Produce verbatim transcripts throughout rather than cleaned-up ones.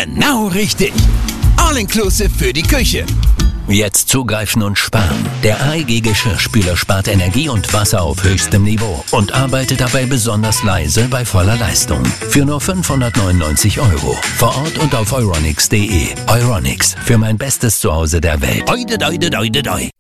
Genau richtig. All-inclusive für die Küche. Jetzt zugreifen und sparen. Der A E G Geschirrspüler spart Energie und Wasser auf höchstem Niveau und arbeitet dabei besonders leise bei voller Leistung. Für nur fünfhundertneunundneunzig Euro. Vor Ort und auf euronics punkt de. Euronics, für mein bestes Zuhause der Welt. Oide, oide, oide, oide.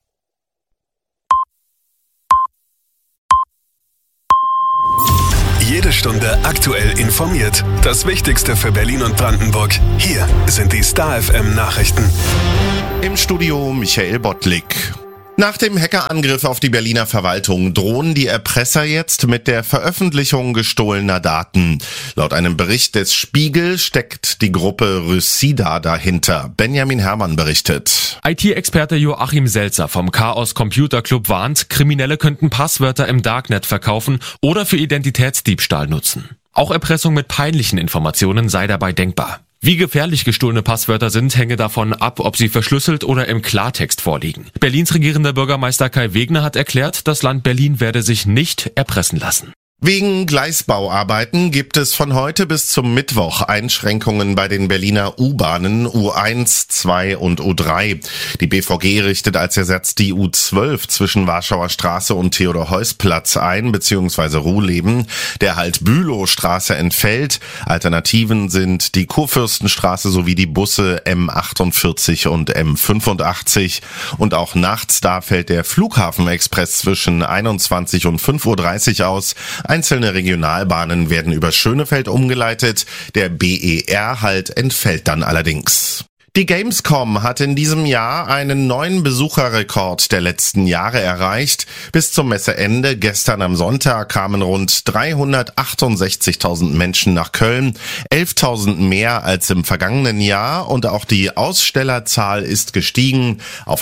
Jede Stunde aktuell informiert. Das Wichtigste für Berlin und Brandenburg. Hier sind die Star F M Nachrichten. Im Studio Michael Bottlik. Nach dem Hackerangriff auf die Berliner Verwaltung drohen die Erpresser jetzt mit der Veröffentlichung gestohlener Daten. Laut einem Bericht des Spiegel steckt die Gruppe Rüssida dahinter. Benjamin Herrmann berichtet. I T-Experte Joachim Selzer vom Chaos Computer Club warnt, Kriminelle könnten Passwörter im Darknet verkaufen oder für Identitätsdiebstahl nutzen. Auch Erpressung mit peinlichen Informationen sei dabei denkbar. Wie gefährlich gestohlene Passwörter sind, hänge davon ab, ob sie verschlüsselt oder im Klartext vorliegen. Berlins regierender Bürgermeister Kai Wegner hat erklärt, das Land Berlin werde sich nicht erpressen lassen. Wegen Gleisbauarbeiten gibt es von heute bis zum Mittwoch Einschränkungen bei den Berliner U-Bahnen U eins, zwei und U drei. Die B V G richtet als Ersatz die U zwölf zwischen Warschauer Straße und Theodor-Heuss-Platz ein, beziehungsweise Ruhleben. Der Halt-Bülow-Straße entfällt. Alternativen sind die Kurfürstenstraße sowie die Busse M achtundvierzig und M fünfundachtzig. Und auch nachts, da fällt der Flughafenexpress zwischen einundzwanzig und fünf Uhr dreißig aus. Einzelne Regionalbahnen werden über Schönefeld umgeleitet, der B E R-Halt entfällt dann allerdings. Die Gamescom hat in diesem Jahr einen neuen Besucherrekord der letzten Jahre erreicht. Bis zum Messeende gestern am Sonntag kamen rund dreihundertachtundsechzigtausend Menschen nach Köln, elftausend mehr als im vergangenen Jahr, und auch die Ausstellerzahl ist gestiegen auf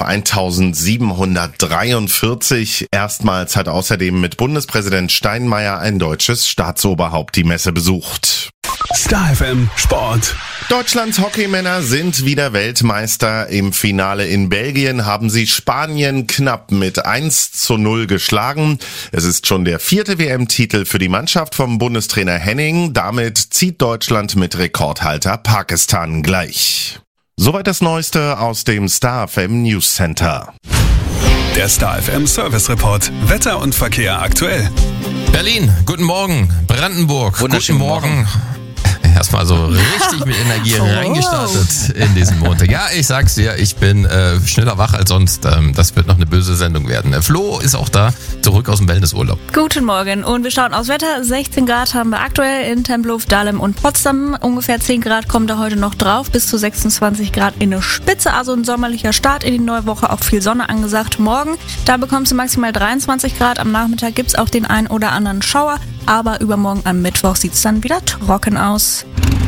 eintausendsiebenhundertdreiundvierzig. Erstmals hat außerdem mit Bundespräsident Steinmeier ein deutsches Staatsoberhaupt die Messe besucht. Star F M Sport. Deutschlands Hockeymänner sind wieder Weltmeister. Im Finale in Belgien haben sie Spanien knapp mit eins zu null geschlagen. Es ist schon der vierte W M-Titel für die Mannschaft vom Bundestrainer Henning. Damit zieht Deutschland mit Rekordhalter Pakistan gleich. Soweit das Neueste aus dem Star F M News Center. Der Star F M Service Report. Wetter und Verkehr aktuell. Berlin, guten Morgen. Brandenburg, guten Morgen. Morgen. Erstmal so richtig mit Energie reingestartet in diesen Montag. Ja, ich sag's dir, ich bin äh, schneller wach als sonst. Ähm, das wird noch eine böse Sendung werden. Der Flo ist auch da, zurück aus dem Wellnessurlaub. Guten Morgen und wir schauen aufs Wetter. sechzehn Grad haben wir aktuell in Tempelhof, Dahlem und Potsdam. Ungefähr zehn Grad kommen da heute noch drauf, bis zu sechsundzwanzig Grad in der Spitze. Also ein sommerlicher Start in die neue Woche, auch viel Sonne angesagt. Morgen, da bekommst du maximal dreiundzwanzig Grad. Am Nachmittag gibt's auch den einen oder anderen Schauer. Aber übermorgen am Mittwoch sieht's dann wieder trocken aus.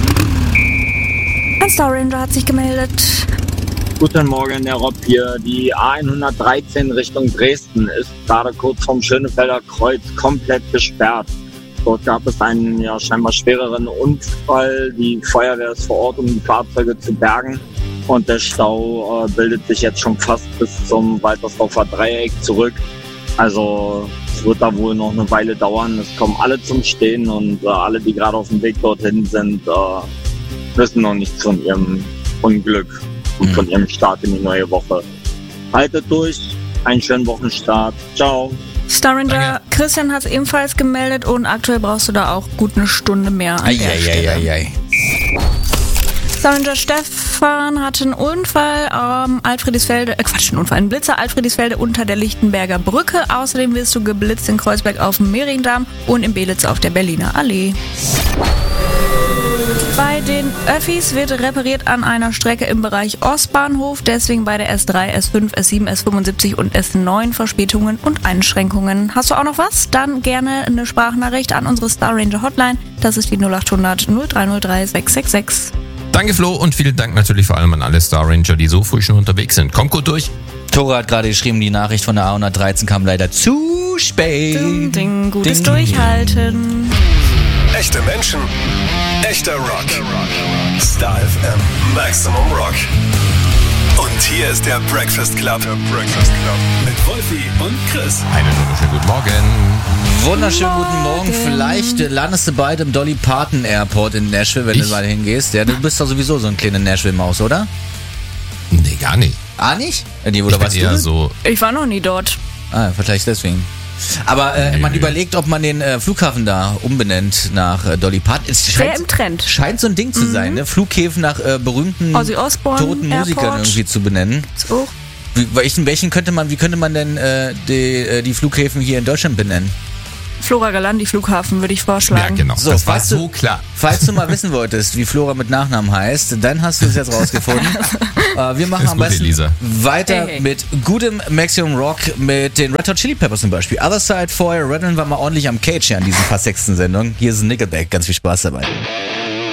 Ein Star Ranger hat sich gemeldet. Guten Morgen, der Rob hier. Die A hundertdreizehn Richtung Dresden ist gerade kurz vorm Schönefelder Kreuz komplett gesperrt. Dort gab es einen ja scheinbar schwereren Unfall. Die Feuerwehr ist vor Ort, um die Fahrzeuge zu bergen. Und der Stau äh, bildet sich jetzt schon fast bis zum Waltersdorfer Dreieck zurück. Also es wird da wohl noch eine Weile dauern. Es kommen alle zum Stehen und äh, alle, die gerade auf dem Weg dorthin sind, äh, wissen noch nichts von ihrem Unglück und mhm. von ihrem Start in die neue Woche. Haltet durch, einen schönen Wochenstart. Ciao. Star Ranger Christian hat es ebenfalls gemeldet und aktuell brauchst du da auch gut eine Stunde mehr an ei, der ei, Stelle. Ei, ei, ei. Star Ranger Stefan hatte einen Unfall am Alfredisfelde, äh Quatsch, einen Unfall, einen Blitzer Alfredisfelde unter der Lichtenberger Brücke. Außerdem wirst du geblitzt in Kreuzberg auf dem Mehringdamm und in Belitz auf der Berliner Allee. Bei den Öffis wird repariert an einer Strecke im Bereich Ostbahnhof, deswegen bei der S drei, S fünf, S sieben, S fünfundsiebzig und S neun Verspätungen und Einschränkungen. Hast du auch noch was? Dann gerne eine Sprachnachricht an unsere Star Ranger Hotline. Das ist die null acht hundert null drei null drei sechs sechs sechs. Danke Flo und vielen Dank natürlich vor allem an alle Star Ranger, die so früh schon unterwegs sind. Kommt gut durch. Tore hat gerade geschrieben, die Nachricht von der A hundertdreizehn kam leider zu spät. Ding, ding, gutes Ding. Durchhalten. Echte Menschen, echter Rock. Star F M Maximum Rock. Und hier ist der Breakfast Club. Der Breakfast Club. Mit Wolfi und Chris. Einen wunderschönen guten Morgen. Wunderschönen guten Morgen. Vielleicht landest du bald im Dolly Parton Airport in Nashville, wenn Ich? du mal hingehst. Ja, du bist doch sowieso so ein kleine Nashville-Maus, oder? Nee, gar nicht. Ah, nicht? Die, Ich oder bin was eher du? so... Ich war noch nie dort. Ah, vielleicht deswegen. Aber äh, man überlegt, ob man den äh, Flughafen da umbenennt nach äh, Dolly Parton. Es Sehr scheint, im Trend. scheint so ein Ding zu sein, ne? Flughäfen nach äh, berühmten Ozzy Osbourne toten Musikern Airport. irgendwie zu benennen. So. Wie, welchen, welchen könnte man, wie könnte man denn äh, die, äh, die Flughäfen hier in Deutschland benennen? Flora Galandi Flughafen würde ich vorschlagen. Ja, genau. So, das war falls du- so klar. Falls du mal wissen wolltest, wie Flora mit Nachnamen heißt, dann hast du es jetzt rausgefunden. äh, wir machen Ist am gut, besten Elisa. weiter Hey, hey. mit gutem Maximum Rock mit den Red Hot Chili Peppers zum Beispiel. Other Side, vorher Redden war mal ordentlich am Cage hier an diesen fast sechsten Sendungen. Hier ist Nickelback, ganz viel Spaß dabei.